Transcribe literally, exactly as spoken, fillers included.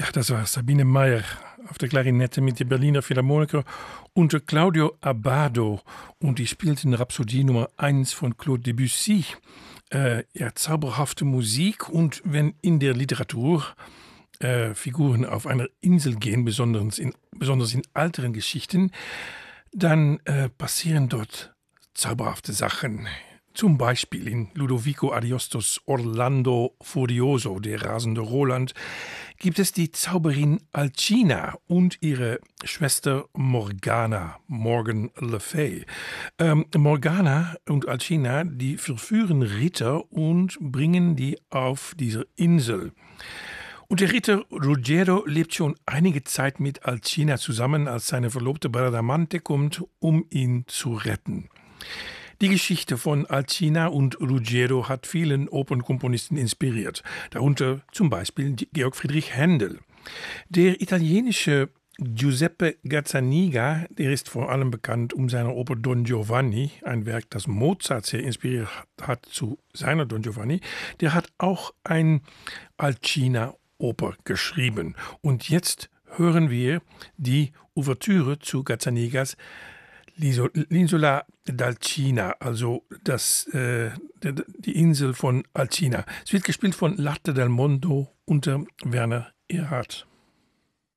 das war Sabine Meyer auf der Klarinette mit der Berliner Philharmoniker und Claudio Abbado. Und die spielten Rhapsodie Nummer eins von Claude Debussy. Äh, ja, zauberhafte Musik. Und wenn in der Literatur äh, Figuren auf einer Insel gehen, besonders in, besonders in älteren Geschichten, dann äh, passieren dort zauberhafte Sachen. Zum Beispiel in Ludovico Ariostos Orlando Furioso, der rasende Roland, gibt es die Zauberin Alcina und ihre Schwester Morgana, Morgan Le Fay. Ähm, Morgana und Alcina, die verführen Ritter und bringen die auf diese Insel. Und der Ritter Ruggiero lebt schon einige Zeit mit Alcina zusammen, als seine Verlobte Bradamante kommt, um ihn zu retten. Die Geschichte von Alcina und Ruggiero hat vielen Opernkomponisten inspiriert, darunter zum Beispiel Georg Friedrich Händel. Der italienische Giuseppe Gazzaniga, der ist vor allem bekannt um seine Oper Don Giovanni, ein Werk, das Mozart sehr inspiriert hat zu seiner Don Giovanni, der hat auch ein Alcina-Oper geschrieben. Und jetzt hören wir die Ouvertüre zu Gazzanigas L'Isola d'Alcina, also das, äh, die Insel von Alcina. Es wird gespielt von L'Arte del Mondo unter Werner Erhardt.